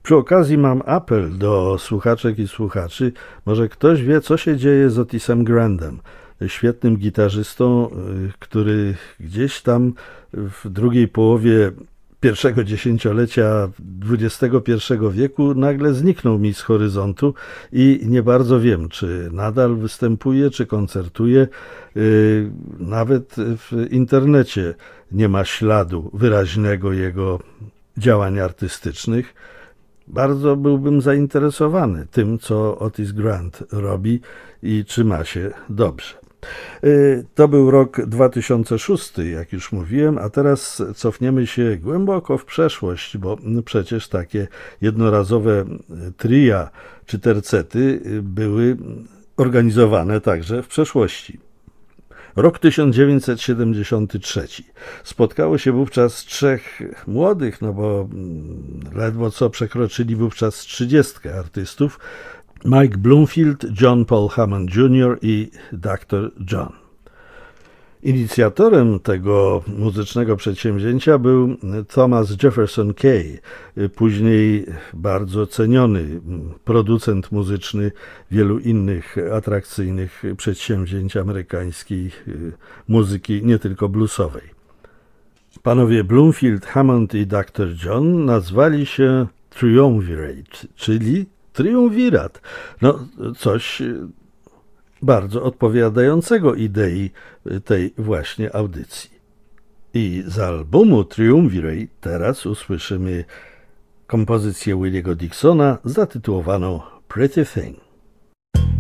Przy okazji mam apel do słuchaczek i słuchaczy. Może ktoś wie, co się dzieje z Otisem Grandem, świetnym gitarzystą, który gdzieś tam w drugiej połowie pierwszego dziesięciolecia XXI wieku nagle zniknął mi z horyzontu i nie bardzo wiem, czy nadal występuje, czy koncertuje. Nawet w internecie nie ma śladu wyraźnego jego działań artystycznych. Bardzo byłbym zainteresowany tym, co Otis Grant robi i czy ma się dobrze. To był rok 2006, jak już mówiłem, a teraz cofniemy się głęboko w przeszłość, bo przecież takie jednorazowe tria czy tercety były organizowane także w przeszłości. Rok 1973. Spotkało się wówczas trzech młodych, bo ledwo co przekroczyli wówczas 30 artystów: Mike Bloomfield, John Paul Hammond Jr. i Dr. John. Inicjatorem tego muzycznego przedsięwzięcia był Thomas Jefferson Kay, później bardzo ceniony producent muzyczny wielu innych atrakcyjnych przedsięwzięć amerykańskiej muzyki, nie tylko bluesowej. Panowie Bloomfield, Hammond i Dr. John nazwali się Triumvirate, czyli triumvirat. Coś bardzo odpowiadającego idei tej właśnie audycji. I z albumu Triumvirate teraz usłyszymy kompozycję Williego Dixona zatytułowaną Pretty Thing.